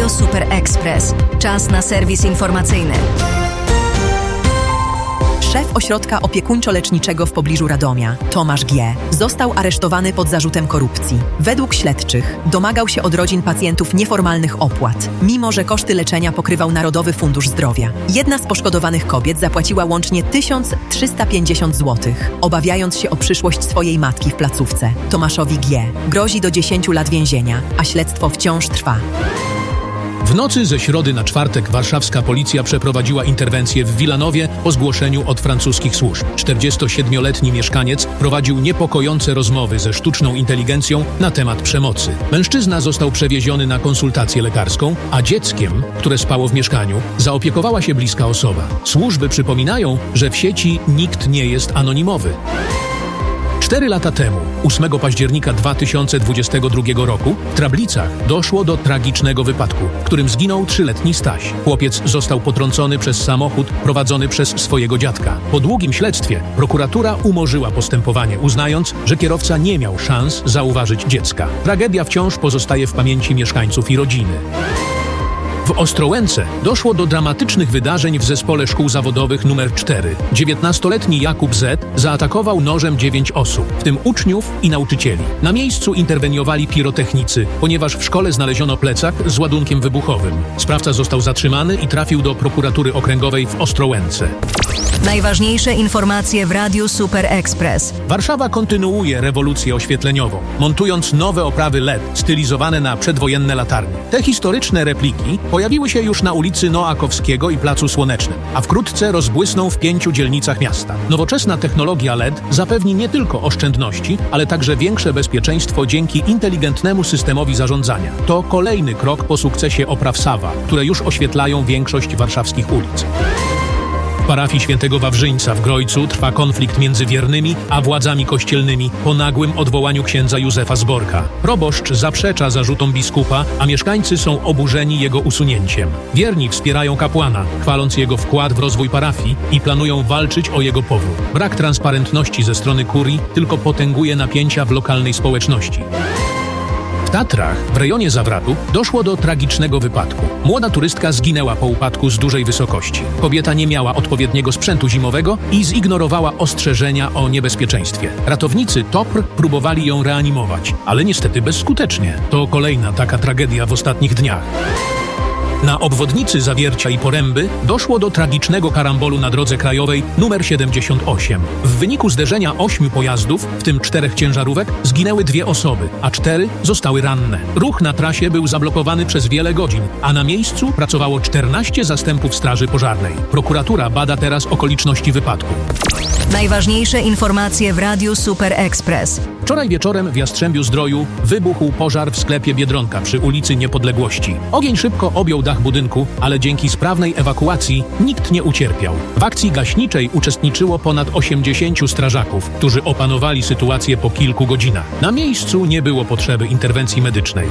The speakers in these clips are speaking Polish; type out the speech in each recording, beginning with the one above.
Radio Super Express. Czas na serwis informacyjny. Szef ośrodka opiekuńczo-leczniczego w pobliżu Radomia, Tomasz G., został aresztowany pod zarzutem korupcji. Według śledczych domagał się od rodzin pacjentów nieformalnych opłat, mimo że koszty leczenia pokrywał Narodowy Fundusz Zdrowia. Jedna z poszkodowanych kobiet zapłaciła łącznie 1350 zł, obawiając się o przyszłość swojej matki w placówce. Tomaszowi G. grozi do 10 lat więzienia, a śledztwo wciąż trwa. W nocy ze środy na czwartek warszawska policja przeprowadziła interwencję w Wilanowie po zgłoszeniu od francuskich służb. 47-letni mieszkaniec prowadził niepokojące rozmowy ze sztuczną inteligencją na temat przemocy. Mężczyzna został przewieziony na konsultację lekarską, a dzieckiem, które spało w mieszkaniu, zaopiekowała się bliska osoba. Służby przypominają, że w sieci nikt nie jest anonimowy. 4 lata temu, 8 października 2022 roku, w Trablicach doszło do tragicznego wypadku, w którym zginął 3-letni Staś. Chłopiec został potrącony przez samochód prowadzony przez swojego dziadka. Po długim śledztwie prokuratura umorzyła postępowanie, uznając, że kierowca nie miał szans zauważyć dziecka. Tragedia wciąż pozostaje w pamięci mieszkańców i rodziny. W Ostrołęce doszło do dramatycznych wydarzeń w zespole szkół zawodowych nr 4. 19-letni Jakub Z. zaatakował nożem 9 osób, w tym uczniów i nauczycieli. Na miejscu interweniowali pirotechnicy, ponieważ w szkole znaleziono plecak z ładunkiem wybuchowym. Sprawca został zatrzymany i trafił do prokuratury okręgowej w Ostrołęce. Najważniejsze informacje w Radiu Super Express. Warszawa kontynuuje rewolucję oświetleniową, montując nowe oprawy LED stylizowane na przedwojenne latarnie. Te historyczne repliki pojawiły się już na ulicy Noakowskiego i Placu Słonecznym, a wkrótce rozbłysną w 5 dzielnicach miasta. Nowoczesna technologia LED zapewni nie tylko oszczędności, ale także większe bezpieczeństwo dzięki inteligentnemu systemowi zarządzania. To kolejny krok po sukcesie opraw Sawa, które już oświetlają większość warszawskich ulic. W parafii Świętego Wawrzyńca w Grojcu trwa konflikt między wiernymi a władzami kościelnymi po nagłym odwołaniu księdza Józefa Zborka. Proboszcz zaprzecza zarzutom biskupa, a mieszkańcy są oburzeni jego usunięciem. Wierni wspierają kapłana, chwaląc jego wkład w rozwój parafii i planują walczyć o jego powrót. Brak transparentności ze strony kurii tylko potęguje napięcia w lokalnej społeczności. W Tatrach, w rejonie Zawratu, doszło do tragicznego wypadku. Młoda turystka zginęła po upadku z dużej wysokości. Kobieta nie miała odpowiedniego sprzętu zimowego i zignorowała ostrzeżenia o niebezpieczeństwie. Ratownicy TOPR próbowali ją reanimować, ale niestety bezskutecznie. To kolejna taka tragedia w ostatnich dniach. Na obwodnicy Zawiercia i Poręby doszło do tragicznego karambolu na drodze krajowej nr 78. W wyniku zderzenia 8 pojazdów, w tym 4 ciężarówek, zginęły 2 osoby, a 4 zostały ranne. Ruch na trasie był zablokowany przez wiele godzin, a na miejscu pracowało 14 zastępów straży pożarnej. Prokuratura bada teraz okoliczności wypadku. Najważniejsze informacje w Radiu Super Express. Wczoraj wieczorem w Jastrzębiu-Zdroju wybuchł pożar w sklepie Biedronka przy ulicy Niepodległości. Ogień szybko objął dach budynku, ale dzięki sprawnej ewakuacji nikt nie ucierpiał. W akcji gaśniczej uczestniczyło ponad 80 strażaków, którzy opanowali sytuację po kilku godzinach. Na miejscu nie było potrzeby interwencji medycznej.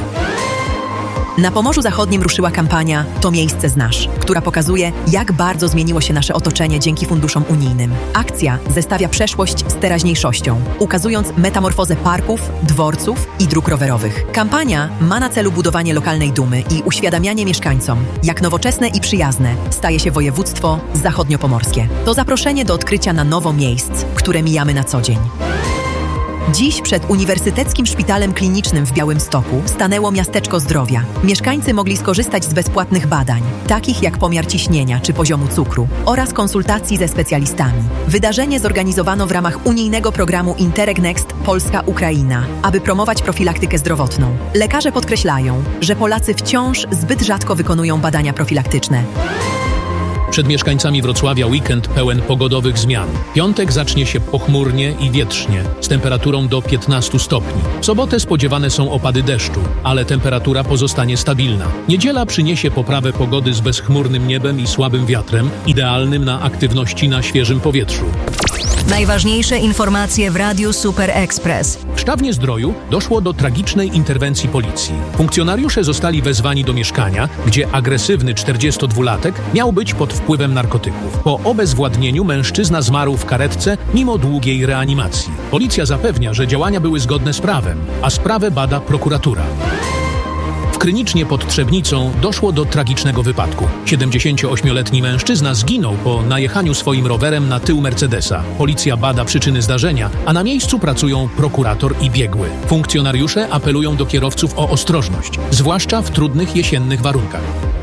Na Pomorzu Zachodnim ruszyła kampania To miejsce znasz, która pokazuje, jak bardzo zmieniło się nasze otoczenie dzięki funduszom unijnym. Akcja zestawia przeszłość z teraźniejszością, ukazując metamorfozę parków, dworców i dróg rowerowych. Kampania ma na celu budowanie lokalnej dumy i uświadamianie mieszkańcom, jak nowoczesne i przyjazne staje się województwo zachodniopomorskie. To zaproszenie do odkrycia na nowo miejsc, które mijamy na co dzień. Dziś przed Uniwersyteckim Szpitalem Klinicznym w Białymstoku stanęło Miasteczko Zdrowia. Mieszkańcy mogli skorzystać z bezpłatnych badań, takich jak pomiar ciśnienia czy poziomu cukru oraz konsultacji ze specjalistami. Wydarzenie zorganizowano w ramach unijnego programu Interreg Next Polska-Ukraina, aby promować profilaktykę zdrowotną. Lekarze podkreślają, że Polacy wciąż zbyt rzadko wykonują badania profilaktyczne. Przed mieszkańcami Wrocławia weekend pełen pogodowych zmian. Piątek zacznie się pochmurnie i wietrznie, z temperaturą do 15 stopni. W sobotę spodziewane są opady deszczu, ale temperatura pozostanie stabilna. Niedziela przyniesie poprawę pogody z bezchmurnym niebem i słabym wiatrem, idealnym na aktywności na świeżym powietrzu. Najważniejsze informacje w Radiu Super Express. W Szczawnie-Zdroju doszło do tragicznej interwencji policji. Funkcjonariusze zostali wezwani do mieszkania, gdzie agresywny 42-latek miał być pod wpływem narkotyków. Po obezwładnieniu mężczyzna zmarł w karetce mimo długiej reanimacji. Policja zapewnia, że działania były zgodne z prawem, a sprawę bada prokuratura. W Krynicznie pod Trzebnicą doszło do tragicznego wypadku. 78-letni mężczyzna zginął po najechaniu swoim rowerem na tył Mercedesa. Policja bada przyczyny zdarzenia, a na miejscu pracują prokurator i biegły. Funkcjonariusze apelują do kierowców o ostrożność, zwłaszcza w trudnych jesiennych warunkach.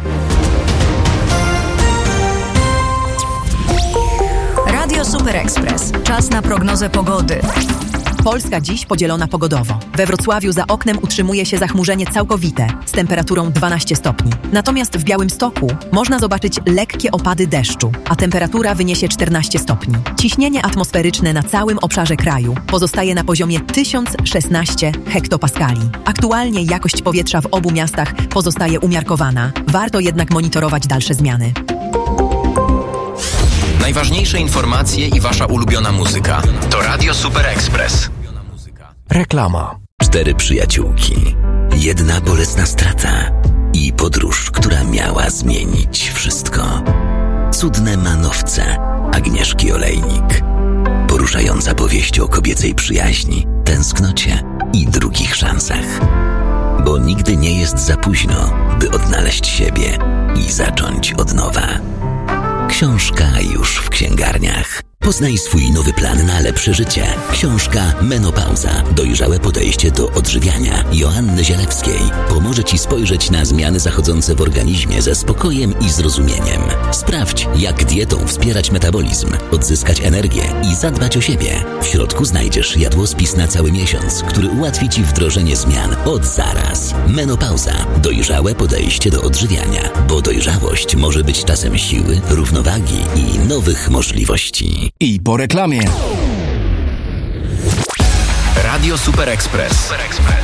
Radio Super Express. Czas na prognozę pogody. Polska dziś podzielona pogodowo. We Wrocławiu za oknem utrzymuje się zachmurzenie całkowite z temperaturą 12 stopni. Natomiast w Białymstoku można zobaczyć lekkie opady deszczu, a temperatura wyniesie 14 stopni. Ciśnienie atmosferyczne na całym obszarze kraju pozostaje na poziomie 1016 hektopaskali. Aktualnie jakość powietrza w obu miastach pozostaje umiarkowana. Warto jednak monitorować dalsze zmiany. Najważniejsze informacje i wasza ulubiona muzyka to Radio Super Express. Reklama. 4 przyjaciółki, jedna bolesna strata i podróż, która miała zmienić wszystko. Cudne manowce Agnieszki Olejnik. Poruszająca powieść o kobiecej przyjaźni, tęsknocie i drugich szansach. Bo nigdy nie jest za późno, by odnaleźć siebie i zacząć od nowa. Książka już w księgarniach. Poznaj swój nowy plan na lepsze życie. Książka Menopauza. Dojrzałe podejście do odżywiania Joanny Zielewskiej pomoże Ci spojrzeć na zmiany zachodzące w organizmie ze spokojem i zrozumieniem. Sprawdź, jak dietą wspierać metabolizm, odzyskać energię i zadbać o siebie. W środku znajdziesz jadłospis na cały miesiąc, który ułatwi Ci wdrożenie zmian od zaraz. Menopauza. Dojrzałe podejście do odżywiania, bo dojrzałość może być czasem siły, równowagi i nowych możliwości. I po reklamie. Radio Super Express.